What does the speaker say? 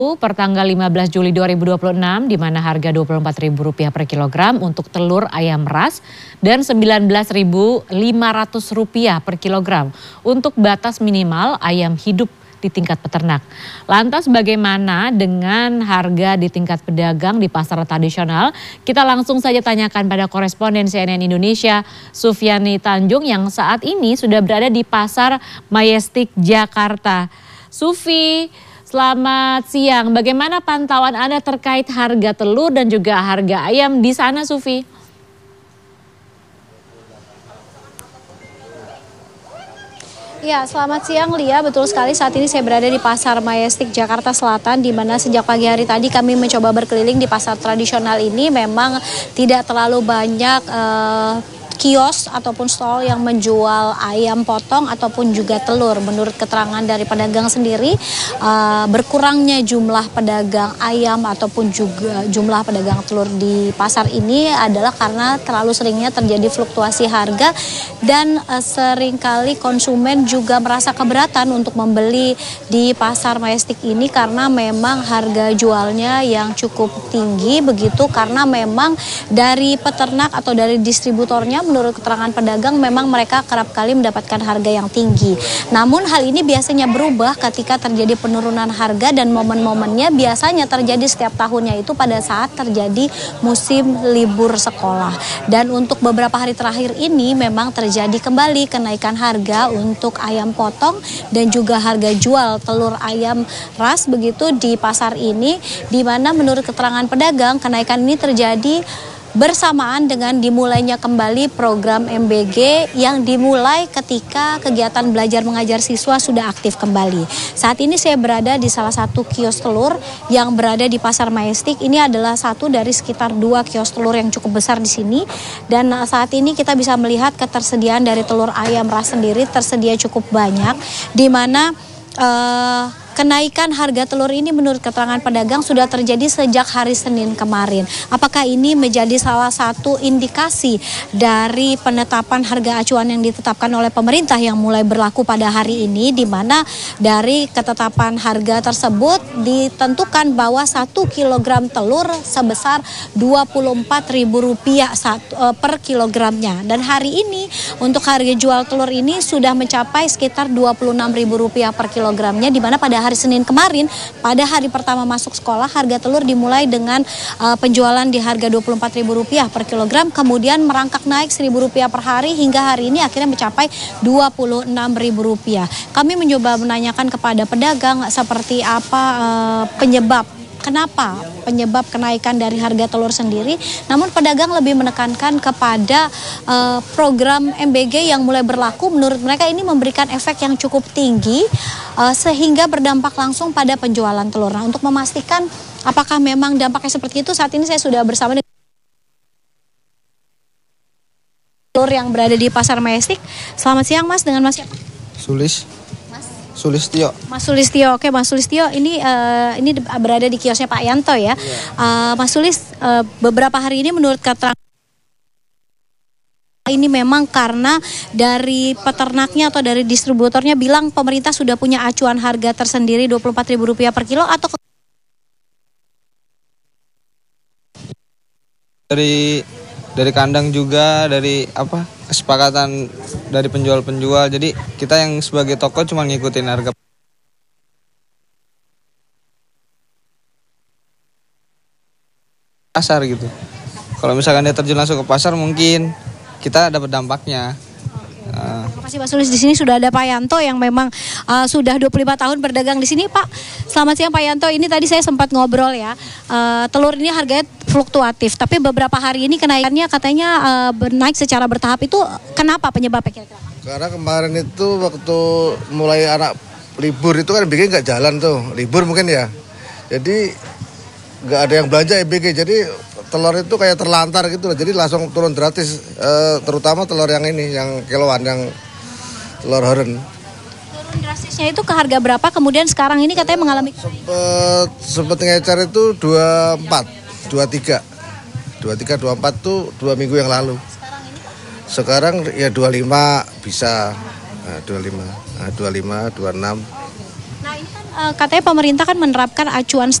Pertanggal 15 Juli 2026 di mana harga Rp24.000 per kilogram untuk telur ayam ras dan Rp19.500 per kilogram untuk batas minimal ayam hidup di tingkat peternak. Lantas bagaimana dengan harga di tingkat pedagang di pasar tradisional? Kita langsung saja tanyakan pada koresponden CNN Indonesia Sufiani Tanjung yang saat ini sudah berada di Pasar Majestic Jakarta. Sufi, selamat siang. Bagaimana pantauan Anda terkait harga telur dan juga harga ayam di sana, Sufi? Ya, selamat siang Lia. Betul sekali, saat ini saya berada di Pasar Majestic Jakarta Selatan, di mana sejak pagi hari tadi kami mencoba berkeliling di pasar tradisional ini. Memang tidak terlalu banyak kios ataupun stall yang menjual ayam potong ataupun juga telur. Menurut keterangan dari pedagang sendiri, berkurangnya jumlah pedagang ayam ataupun juga jumlah pedagang telur di pasar ini adalah karena terlalu seringnya terjadi fluktuasi harga dan seringkali konsumen juga merasa keberatan untuk membeli di Pasar Majestic ini karena memang harga jualnya yang cukup tinggi begitu, karena memang dari peternak atau dari distributornya menurut keterangan pedagang memang mereka kerap kali mendapatkan harga yang tinggi. Namun hal ini biasanya berubah ketika terjadi penurunan harga dan momen-momennya biasanya terjadi setiap tahunnya itu pada saat terjadi musim libur sekolah. Dan untuk beberapa hari terakhir ini memang terjadi kembali kenaikan harga untuk ayam potong dan juga harga jual telur ayam ras begitu di pasar ini, di mana menurut keterangan pedagang kenaikan ini terjadi bersamaan dengan dimulainya kembali program MBG yang dimulai ketika kegiatan belajar mengajar siswa sudah aktif kembali. Saat ini saya berada di salah satu kios telur yang berada di Pasar Majestic. Ini adalah satu dari sekitar 2 kios telur yang cukup besar di sini. Dan saat ini kita bisa melihat ketersediaan dari telur ayam ras sendiri tersedia cukup banyak, di mana kenaikan harga telur ini menurut keterangan pedagang sudah terjadi sejak hari Senin kemarin. Apakah ini menjadi salah satu indikasi dari penetapan harga acuan yang ditetapkan oleh pemerintah yang mulai berlaku pada hari ini, di mana dari ketetapan harga tersebut ditentukan bahwa 1 kilogram telur sebesar Rp24.000 per kilogramnya. Dan hari ini untuk harga jual telur ini sudah mencapai sekitar Rp26.000 per kilogramnya, di mana pada hari Senin kemarin, pada hari pertama masuk sekolah, harga telur dimulai dengan penjualan di harga Rp24.000 per kilogram, kemudian merangkak naik Rp1.000 per hari hingga hari ini akhirnya mencapai Rp26.000. Kami mencoba menanyakan kepada pedagang seperti apa penyebab kenaikan dari harga telur sendiri. Namun pedagang lebih menekankan kepada program MBG yang mulai berlaku. Menurut mereka ini memberikan efek yang cukup tinggi sehingga berdampak langsung pada penjualan telur. Nah, untuk memastikan apakah memang dampaknya seperti itu, saat ini saya sudah bersama dengan telur yang berada di Pasar Majestic. Selamat siang Mas, dengan Mas siapa? Sulistyo. Mas Sulistyo, oke Mas Sulistyo, ini berada di kiosnya Pak Yanto ya. Mas Sulis, beberapa hari ini menurut keterangan ini memang karena dari peternaknya atau dari distributornya bilang pemerintah sudah punya acuan harga tersendiri Rp24.000 per kilo, atau dari kandang juga, dari kesepakatan dari penjual-penjual. Jadi kita yang sebagai toko cuma ngikutin harga pasar gitu. Kalau misalkan dia terjun langsung ke pasar, mungkin kita dapat dampaknya. Terima kasih Pak Sulis. Di sini sudah ada Pak Yanto yang memang sudah 25 tahun berdagang di sini. Pak, selamat siang Pak Yanto. Ini tadi saya sempat ngobrol ya. Telur ini harganya fluktuatif, tapi beberapa hari ini kenaikannya katanya naik secara bertahap. Itu kenapa penyebabnya kira-kira? Karena kemarin itu waktu mulai anak libur itu kan MBG nggak jalan tuh, libur mungkin ya. Jadi nggak ada yang belanja MBG, jadi telur itu kayak terlantar gitu loh. Jadi langsung turun gratis, terutama telur yang ini, yang kiloan, yang telur horen. Turun drastisnya itu ke harga berapa? Kemudian sekarang ini katanya mengalami Sempet ngecer itu 24, 23, 24 tuh 2 minggu yang lalu. Sekarang ya 25 bisa, 25, 26. Nah ini kan katanya pemerintah kan menerapkan acuan